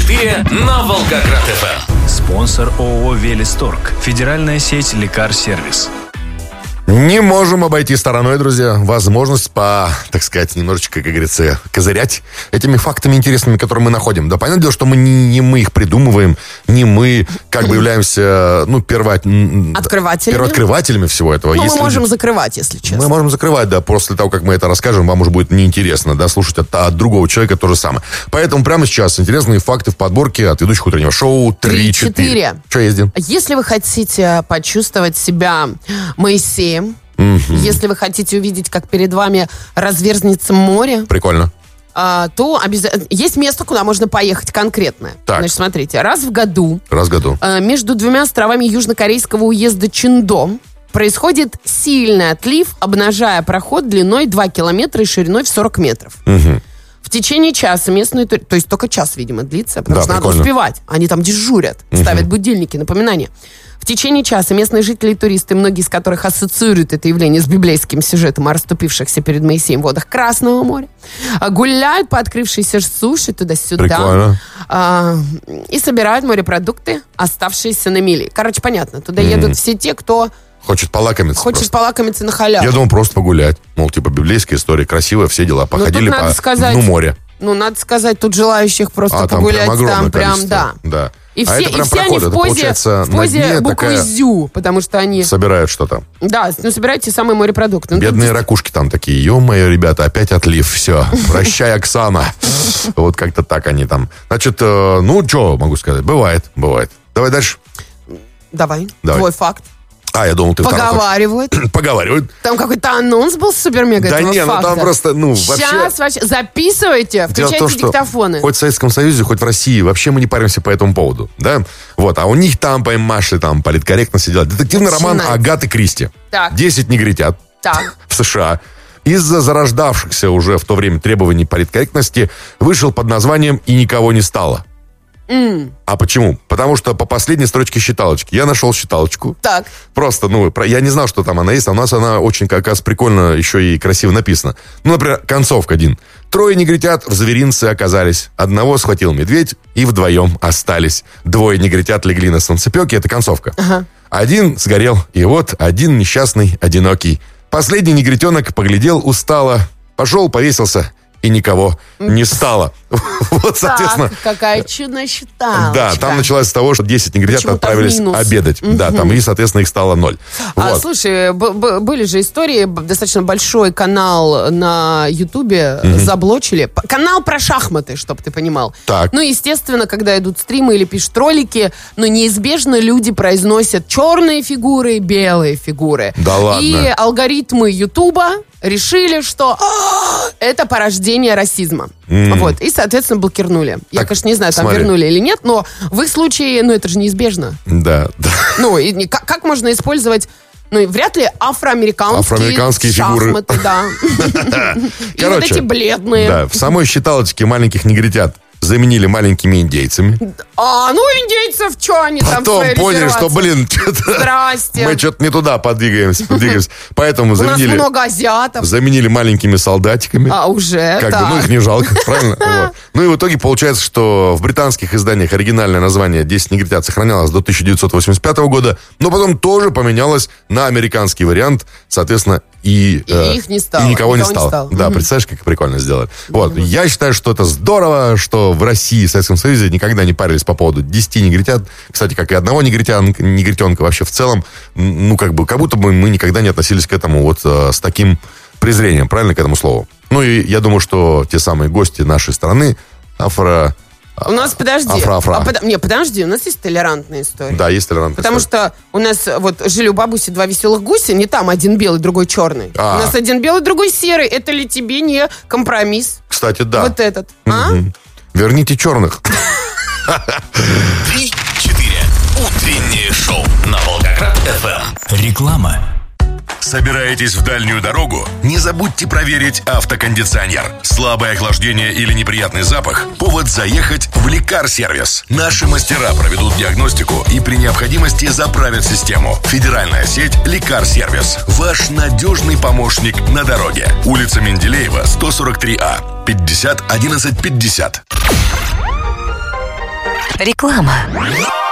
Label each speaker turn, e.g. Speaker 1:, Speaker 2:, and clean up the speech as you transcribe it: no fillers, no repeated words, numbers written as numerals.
Speaker 1: 94 на Волгоград-ФМ.
Speaker 2: Спонсор ООО «Велисторг». Федеральная сеть «Лекар-сервис».
Speaker 3: Не можем обойти стороной, друзья, возможность так сказать, немножечко, как говорится, козырять этими фактами интересными, которые мы находим. Да, понятное дело, что мы не мы их придумываем, не мы как бы являемся, первооткрывателями всего этого.
Speaker 4: Мы можем закрывать, если честно.
Speaker 3: Мы можем закрывать, да, после того, как мы это расскажем, вам уже будет неинтересно, да, слушать от другого человека то же самое. Поэтому прямо сейчас интересные факты в подборке от ведущих утреннего шоу 3-4. Что ездим?
Speaker 4: Если вы хотите почувствовать себя Моисеем, если вы хотите увидеть, как перед вами разверзнется море,
Speaker 3: прикольно,
Speaker 4: то есть место, куда можно поехать конкретное.
Speaker 3: Так.
Speaker 4: Значит, смотрите, раз в году между двумя островами южнокорейского уезда Чиндо происходит сильный отлив, обнажая проход длиной 2 километра и шириной в 40 метров. В течение часа местные туристы, то есть только час, видимо, длится, потому что надо успевать. Они там дежурят, ставят будильники, напоминания. В течение часа местные жители и туристы, многие из которых ассоциируют это явление с библейским сюжетом о расступившихся перед Моисеем водах Красного моря, гуляют по открывшейся суше туда-сюда и собирают морепродукты, оставшиеся на мели. Короче, понятно, туда едут все те, кто
Speaker 3: хочет полакомиться
Speaker 4: на халяву.
Speaker 3: Я думаю, просто погулять. Мол, типа, библейская история, красивая, все дела. Походили по морю.
Speaker 4: Надо сказать, тут желающих просто погулять там прям, да. И все они в позе буквы «зю», потому что они
Speaker 3: собирают что-то.
Speaker 4: Да, собирают те самые морепродукты.
Speaker 3: Бедные ракушки там такие. Ё-моё, ребята, опять отлив, все. Прощай, Оксана. Вот как-то так они там. Значит, что могу сказать? Бывает. Давай дальше.
Speaker 4: Давай. Твой факт.
Speaker 3: Я думал, ты
Speaker 4: Поговаривают. Там какой-то анонс был супер-мега.
Speaker 3: Да не, там просто,
Speaker 4: Сейчас вообще записывайте, включайте диктофоны.
Speaker 3: Хоть в Советском Союзе, хоть в России, вообще мы не паримся по этому поводу, да? А у них там Маши, там политкорректно сидела. Детективный роман Агаты Кристи. 10 негритят в США. Из-за зарождавшихся уже в то время требований политкорректности вышел под названием «И никого не стало». А почему? Потому что по последней строчке считалочки. Я нашел считалочку.
Speaker 4: Так.
Speaker 3: Просто, я не знал, что там она есть. А у нас она очень, как раз, прикольно еще и красиво написана. Например, концовка 1. 3 негритят в зверинце оказались. Одного схватил медведь, и вдвоем остались. 2 негритят легли на солнцепеке. Это концовка. 1 сгорел, и вот 1 несчастный, одинокий. Последний негритенок поглядел устало, пошел, повесился, и никого не стало. Вот, соответственно...
Speaker 4: Так, какая чудная считалочка.
Speaker 3: Да, там началось с того, что 10 негритят отправились обедать. Да, там, и, соответственно, их стало 0.
Speaker 4: Слушай, были же истории, достаточно большой канал на Ютубе заблочили. Канал про шахматы, чтобы ты понимал.
Speaker 3: Так.
Speaker 4: Естественно, когда идут стримы или пишут ролики, неизбежно люди произносят черные фигуры, белые фигуры.
Speaker 3: Да ладно.
Speaker 4: И алгоритмы Ютуба решили, что это порождение расизма. И, соответственно, блокирнули. Я, конечно, не знаю, там вернули или нет, но в их случае, это же неизбежно.
Speaker 3: Да.
Speaker 4: И как можно использовать, вряд ли афроамериканские
Speaker 3: фигуры.
Speaker 4: Шахматы, да. И вот эти бледные.
Speaker 3: Да, в самой считалочке маленьких негритят заменили маленькими индейцами.
Speaker 4: Индейцев, что они там
Speaker 3: потом поняли, что,
Speaker 4: здрасте.
Speaker 3: Мы что-то не туда подвигаемся. Поэтому
Speaker 4: у нас много азиатов.
Speaker 3: Заменили маленькими солдатиками.
Speaker 4: Уже,
Speaker 3: их не жалко, правильно? И в итоге получается, что в британских изданиях оригинальное название «10 негритят» сохранялось до 1985 года, но потом тоже поменялось на американский вариант, соответственно, и
Speaker 4: их не стало.
Speaker 3: И никого не стало. Да, представляешь, как прикольно сделали. Я считаю, что это здорово, что в России, в Советском Союзе никогда не парились по поводу 10 негритят. Кстати, как и одного негритенка вообще в целом. Как будто бы мы никогда не относились к этому с таким презрением, правильно, к этому слову. И я думаю, что те самые гости нашей страны,
Speaker 4: у нас, подожди. Подожди, у нас есть толерантная история.
Speaker 3: Да, есть толерантная
Speaker 4: Потому
Speaker 3: история.
Speaker 4: что у нас жили у бабуси 2 веселых гуся, не там один белый, другой черный. У нас один белый, другой серый. Это ли тебе не компромисс?
Speaker 3: Кстати, да.
Speaker 4: Вот этот.
Speaker 3: Верните черных.
Speaker 1: 3-4. Утреннее шоу на Волгоград-ФМ.
Speaker 2: Реклама.
Speaker 5: Собираетесь в дальнюю дорогу? Не забудьте проверить автокондиционер. Слабое охлаждение или неприятный запах – повод заехать в Лекар-сервис. Наши мастера проведут диагностику и при необходимости заправят систему. Федеральная сеть Лекар-сервис. Ваш надежный помощник на дороге. Улица Менделеева, 143А, 50 11 50.
Speaker 6: Реклама.